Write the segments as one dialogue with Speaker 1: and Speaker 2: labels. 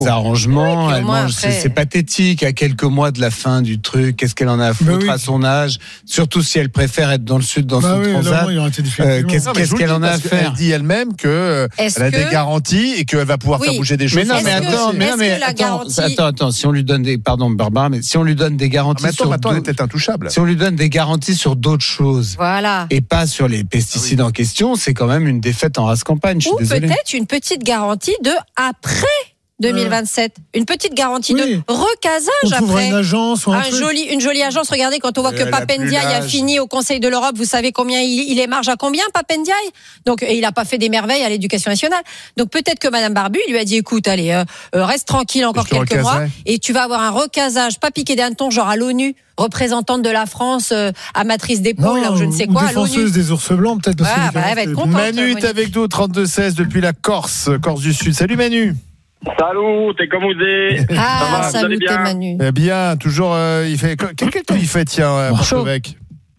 Speaker 1: arrangements,
Speaker 2: Ouais,
Speaker 1: elle mange,
Speaker 2: après...
Speaker 1: c'est pathétique à quelques mois de la fin du truc. Qu'est-ce qu'elle en a à foutre à son âge? Surtout si elle préfère être dans le sud dans son transat. Qu'est-ce qu'elle en a à faire?
Speaker 3: Elle dit elle-même que elle a des garanties et qu'elle va pouvoir faire bouger des choses.
Speaker 1: Attends, si on lui donne Barbara, mais si on lui donne des garanties
Speaker 3: elle est peut-être intouchable.
Speaker 1: Si on lui donne des garanties sur d'autres choses, et pas sur les pesticides en question, c'est quand même une défaite en race campagne. Je suis désolé.
Speaker 2: Peut-être une petite garantie de après 2027. Une petite garantie de recasage après.
Speaker 4: Une agence ou
Speaker 2: une jolie agence. Regardez, quand on voit que Pape Ndiaye a fini au Conseil de l'Europe, vous savez combien il émarge à combien, Pape Ndiaye? Donc, il n'a pas fait des merveilles à l'éducation nationale. Donc, peut-être que Madame Barbu lui a dit, écoute, allez, reste tranquille encore quelques mois et tu vas avoir un recasage, pas piqué des hannetons, genre à l'ONU, représentante de la France, amatrice d'épaule, là, ou je ne sais quoi, à l'ONU.
Speaker 4: Défenseuse des ours blancs, peut-être.
Speaker 2: Elle va être contente.
Speaker 3: Manu est avec nous, 32-16, depuis la Corse du Sud. Salut Manu.
Speaker 5: Salut, t'es comme vous êtes?
Speaker 2: Salut, t'es Manu.
Speaker 3: Eh bien, toujours, il fait. Quel temps il fait, tiens, Porto-Vec?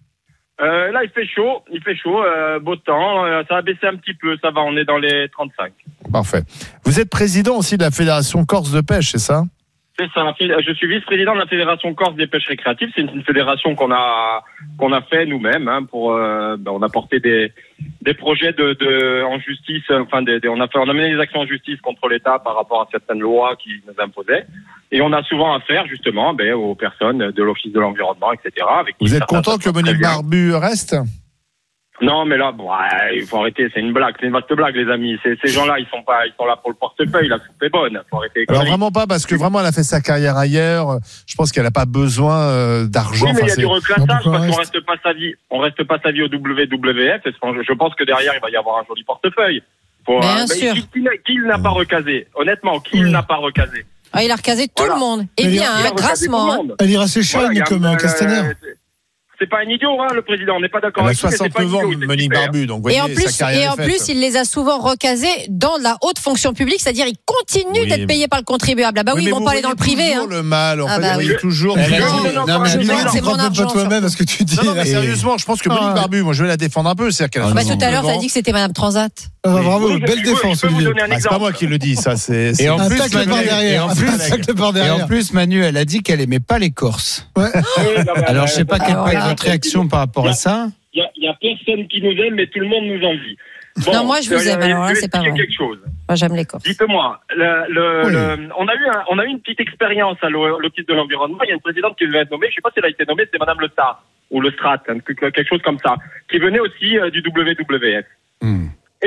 Speaker 5: Là, il fait chaud, beau temps, ça a baissé un petit peu, ça va, on est dans les 35.
Speaker 3: Parfait. Vous êtes président aussi de la Fédération Corse de Pêche, c'est ça?
Speaker 5: C'est ça, je suis vice-président de la Fédération Corse des Pêches Récréatives. C'est une fédération qu'on a fait nous-mêmes, on a porté des projets en justice, on a mené des actions en justice contre l'État par rapport à certaines lois qui nous imposaient. Et on a souvent affaire justement aux personnes de l'Office de l'environnement, etc.
Speaker 3: Vous êtes content que Monique Barbu reste?
Speaker 5: Non, mais là, il faut arrêter. C'est une blague, c'est une vaste blague, les amis. Ces gens-là, ils sont là pour le portefeuille. La soupe est bonne. Faut arrêter.
Speaker 3: Alors vraiment pas, parce que vraiment, elle a fait sa carrière ailleurs. Je pense qu'elle n'a pas besoin d'argent.
Speaker 5: Oui, mais il y a du reclassage parce qu'on reste pas sa vie. On reste pas sa vie au WWF. Je pense que derrière, il va y avoir un joli portefeuille.
Speaker 2: Bien sûr.
Speaker 5: Qui n'a pas recasé? Honnêtement, qui n'a pas recasé?
Speaker 2: Il a recasé tout le monde. Et bien, grassement.
Speaker 4: Elle ira sécher comme Castaner.
Speaker 5: C'est pas un idiot, le président. On n'est pas d'accord
Speaker 3: avec lui. Elle a 69 ans, Monique Barbu. Donc, voyez,
Speaker 2: et en plus, il les a souvent recasés dans la haute fonction publique, c'est-à-dire ils continuent d'être payés par le contribuable. Ils vont pas aller dans le privé.
Speaker 3: Toujours le mal. En fait, il y a toujours.
Speaker 2: Non,
Speaker 4: c'est mon argent. Pas toi-même, parce que tu dis.
Speaker 3: Non, mais sérieusement, je pense que Monique Barbu, moi, je vais la défendre un peu.
Speaker 2: Tout à l'heure, ça a dit que c'était Madame Transat.
Speaker 4: Bravo, belle défense, Olivier.
Speaker 3: C'est pas moi qui le dis, ça.
Speaker 1: Et en plus, Manu, elle a dit qu'elle aimait pas les Corses. Alors, je sais pas quelle est votre réaction par rapport à ça.
Speaker 5: Il y a personne qui nous aime, mais tout le monde nous envie.
Speaker 2: Non, moi je vous aime, alors là c'est pas vrai.
Speaker 5: Quelque chose.
Speaker 2: Moi j'aime les Corses.
Speaker 5: Dites-moi, on a eu une petite expérience à l'Office de l'environnement. Il y a une présidente qui devait être nommée, je sais pas si elle a été nommée, c'est Madame Le Star ou Le Strat, quelque chose comme ça, qui venait aussi du WWF. Et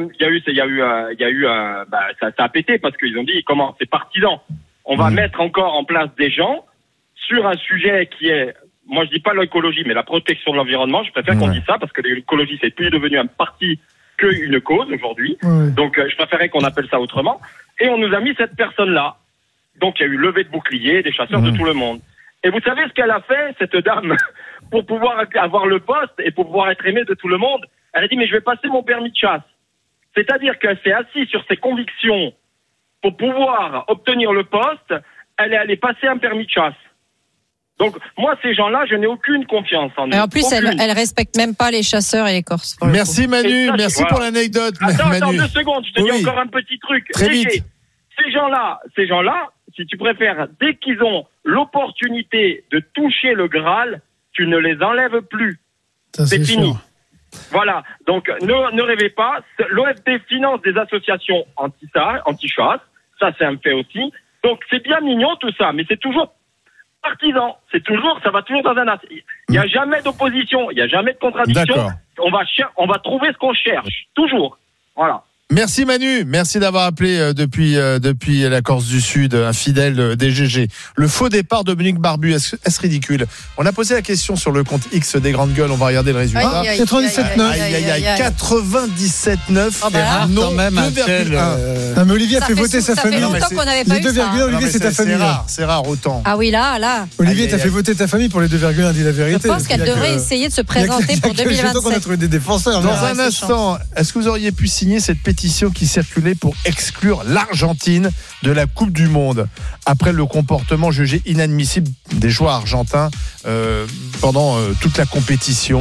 Speaker 5: ça a pété parce qu'ils ont dit comment c'est partisan. On va mettre encore en place des gens sur un sujet qui est, moi je dis pas l'écologie, mais la protection de l'environnement. Je préfère qu'on dise ça parce que l'écologie c'est plus devenu un parti qu'une cause aujourd'hui. Donc je préférais qu'on appelle ça autrement. Et on nous a mis cette personne-là. Donc il y a eu levée de boucliers, des chasseurs de tout le monde. Et vous savez ce qu'elle a fait, cette dame, pour pouvoir avoir le poste et pour pouvoir être aimée de tout le monde? Elle a dit mais je vais passer mon permis de chasse. C'est-à-dire qu'elle s'est assise sur ses convictions pour pouvoir obtenir le poste. Elle est allée passer un permis de chasse. Donc, moi, ces gens-là, je n'ai aucune confiance en eux.
Speaker 2: Et en plus, elle respecte même pas les chasseurs et les Corses.
Speaker 3: Merci Manu, merci pour l'anecdote.
Speaker 5: Attends 2 secondes, je te dis encore un petit truc.
Speaker 3: Très vite.
Speaker 5: Ces gens-là, si tu préfères, dès qu'ils ont l'opportunité de toucher le Graal, tu ne les enlèves plus. C'est fini. Sûr. Voilà. Donc, ne rêvez pas. L'OFD finance des associations anti-chasse. Ça, c'est un fait aussi. Donc, c'est bien mignon tout ça, mais c'est toujours partisan. Ça va toujours dans un axe. Il n'y a jamais d'opposition, il n'y a jamais de contradiction. On va trouver ce qu'on cherche. Toujours. Voilà.
Speaker 3: Merci Manu, merci d'avoir appelé depuis la Corse du Sud, un fidèle des GG. Le faux départ de Monique Barbu, est-ce ridicule? On a posé la question sur le compte X des Grandes Gueules, on va regarder le résultat.
Speaker 4: 97,9.
Speaker 3: 97,9.
Speaker 1: Non, même un tel.
Speaker 4: Non, mais Olivier a fait voter sa famille.
Speaker 2: Ça fait longtemps qu'on n'avait pas eu ça.
Speaker 4: 2,1, Olivier, c'est ta famille.
Speaker 3: C'est rare autant.
Speaker 2: Ah oui, là.
Speaker 4: Olivier, t'as fait voter ta famille pour les 2,1, dis la vérité.
Speaker 2: Je pense qu'elle devrait essayer de se présenter pour 2027.
Speaker 4: On a trouvé des défenseurs.
Speaker 3: Dans un instant, est-ce que vous auriez pu signer cette pétition qui circulait pour exclure l'Argentine de la Coupe du Monde après le comportement jugé inadmissible des joueurs argentins pendant toute la compétition?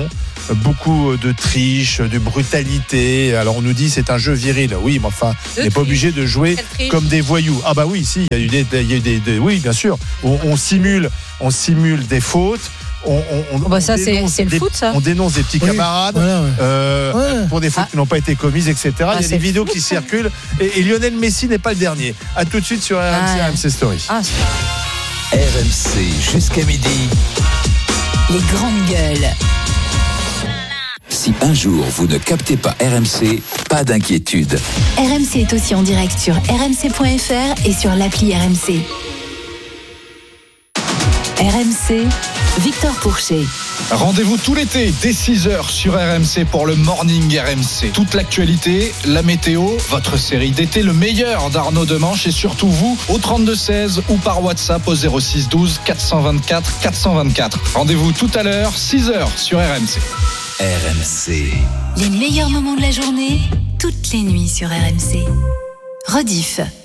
Speaker 3: beaucoup de triche, de brutalité. Alors on nous dit c'est un jeu viril. Oui, mais enfin, on n'est pas obligé de jouer comme des voyous. Ah bah oui, si, il y a eu des oui, bien sûr. On simule des fautes.
Speaker 2: Ça c'est le foot, ça.
Speaker 3: On dénonce des petits camarades pour des fautes qui n'ont pas été commises, etc. Il y a des vidéos qui circulent et Lionel Messi n'est pas le dernier. À tout de suite sur RMC Story.
Speaker 6: RMC jusqu'à midi.
Speaker 7: Les grandes gueules.
Speaker 6: Si un jour vous ne captez pas RMC, pas d'inquiétude.
Speaker 7: RMC est aussi en direct sur rmc.fr et sur l'appli RMC. RMC, Victor Pourchet.
Speaker 8: Rendez-vous tout l'été dès 6h sur RMC pour le Morning RMC. Toute l'actualité, la météo, votre série d'été, le meilleur d'Arnaud Demanche et surtout vous au 32-16 ou par WhatsApp au 06 12 424 424. Rendez-vous tout à l'heure, 6h sur RMC.
Speaker 6: RMC.
Speaker 7: Les meilleurs moments de la journée, toutes les nuits sur RMC. Rediff.